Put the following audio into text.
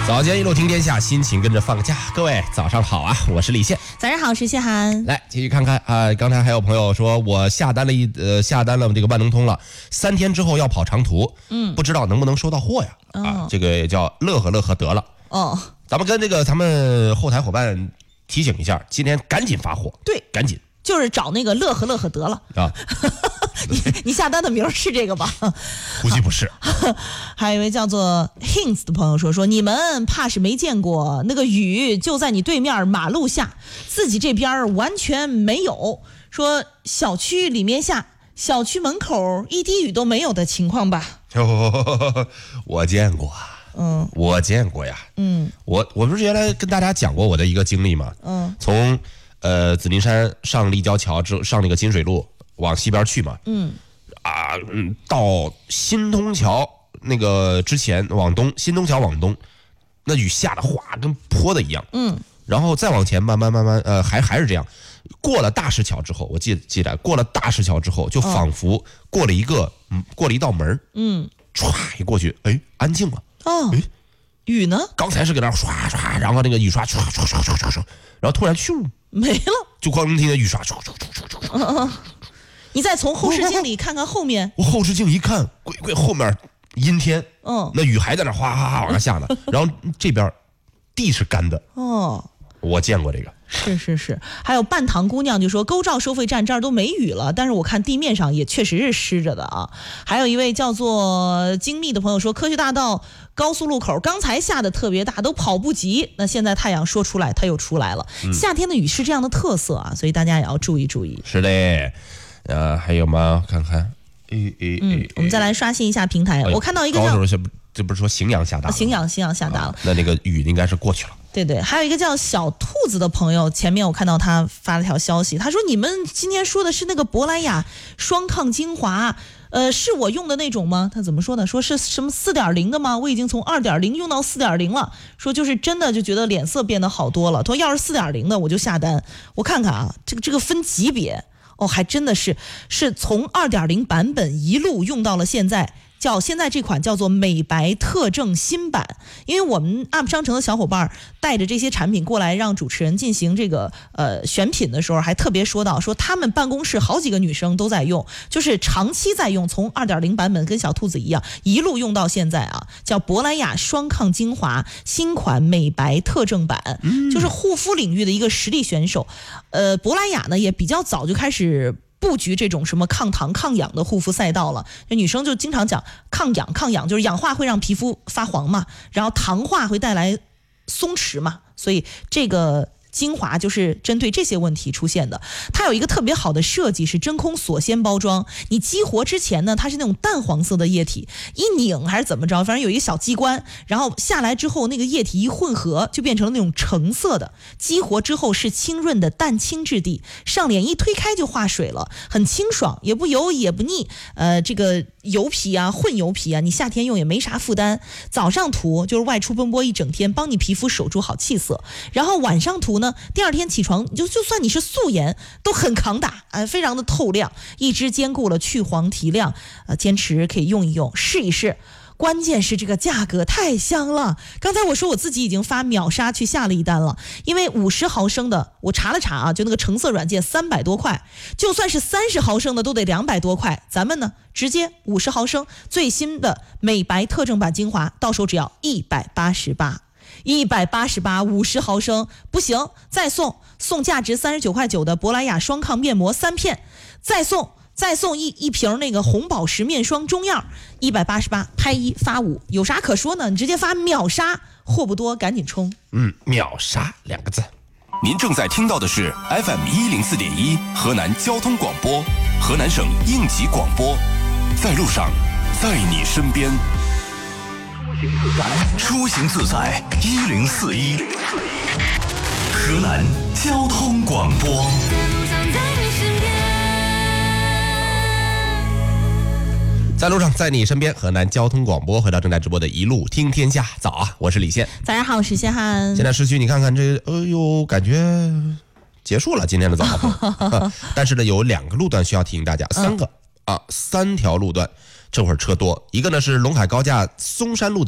早间一路听天下，心情跟着放假。各位早上好啊，我是李现。 早上好，我是谢涵。 来继续看看啊，刚才还有朋友说我下单了这个万能通了，3天之后要跑长途，不知道能不能收到货呀？啊，这个也叫乐呵得了。 哦， 咱们跟咱们后台伙伴提醒一下，今天赶紧发货。 对， 赶紧。 就是找那个乐呵得了啊。 你下单的名是这个吧？ 估计不是。 还有一位叫做 Hints 的朋友说你们怕是没见过那个雨就在你对面马路下，自己这边完全没有，说小区里面下，小区门口一滴雨都没有的情况吧？ 我见过。我见过呀。我不是原来跟大家讲过我的一个经历吗？从紫金山上立交桥上那个金水路往西边去嘛。到新通桥那个之前往东，新通桥往东，那雨下的哗跟泼的一样。然后再往前慢慢还是这样。过了大石桥之后，我记得过了大石桥之后，就仿佛过了一道门。唰一过去，哎，安静了。 雨呢？ 刚才是搁那刷刷，然后那个雨刷刷，然后突然咻没了， 就光听见雨刷刷。 你再从后视镜里看看后面。 我后视镜一看，鬼后面阴天。那雨还在那哗哗哗往下下呢。然后这边地是干的。我见过这个。 是，还有半糖姑娘就说沟罩收费站这儿都没雨了，但是我看地面上也确实是湿着的啊。还有一位叫做精密的朋友说科学大道高速路口刚才下的特别大，都跑不及，那现在太阳说出来它又出来了。夏天的雨是这样的特色啊，所以大家也要注意。 是的。还有吗？看看。 我们再来刷新一下平台。我看到一个叫这不是说荥阳下大了？ 荥阳下大了。 那个雨应该是过去了。 对，还有一个叫小兔子的朋友，前面我看到他发了条消息，他说你们今天说的是那个珀莱雅双抗精华，是我用的那种吗？他怎么说呢？说是什么 4.0 的吗？我已经从 2.0 用到 4.0 了，说就是真的就觉得脸色变得好多了。他说要是 4.0 的我就下单。我看看啊，这个分级别还真的是从 2.0 版本一路用到了现在。现在这款叫做美白特正新版，因为我们 UP 商城的小伙伴带着这些产品过来让主持人进行这个选品的时候，还特别说到说他们办公室好几个女生都在用，就是长期在用，从 2.0 版本跟小兔子一样一路用到现在啊，叫珀莱雅双抗精华新款美白特正版，就是护肤领域的一个实力选手。珀莱雅呢也比较早就开始布局这种什么抗糖抗氧的护肤赛道了。这女生就经常讲抗氧就是氧化会让皮肤发黄嘛，然后糖化会带来松弛嘛，所以这个精华就是针对这些问题出现的。它有一个特别好的设计是真空锁鲜包装，你激活之前呢它是那种淡黄色的液体，一拧还是怎么着，反正有一个小机关，然后下来之后那个液体一混合就变成了那种橙色的，激活之后是清润的淡青质地，上脸一推开就化水了，很清爽，也不油也不腻。这个油皮啊混油皮啊，你夏天用也没啥负担，早上涂就是外出奔波一整天，帮你皮肤守住好气色，然后晚上涂呢，第二天起床就算你是素颜都很抗打，非常的透亮，一支兼顾了去黄提亮，坚持可以用一用试一试。关键是这个价格太香了，刚才我说我自己已经发秒杀去下了一单了，因为50毫升的我查了查啊，就那个橙色软件300多块，就算是30毫升的都得200多块，咱们呢直接50毫升最新的美白特正版精华到手只要188 50毫升，不行再送价值39.9的珀莱雅双抗面膜3片，再送一瓶那个红宝石面霜中样，188拍1发5，有啥可说呢？你直接发秒杀，货不多赶紧冲。 秒杀2个字。 您正在听到的是 FM 104.1河南交通广播，河南省应急广播，在路上，在你身边。出行自在1041，河南交通广播。 在路上，在你身边，河南交通广播，回到正在直播的一路听天下。早啊，我是李现。 早上好，我是谢涵。 现在市区你看看这，感觉结束了今天的早跑。但是呢，有2个路段需要提醒大家，3条路段这会儿车多。一个呢是陇海高架松山路的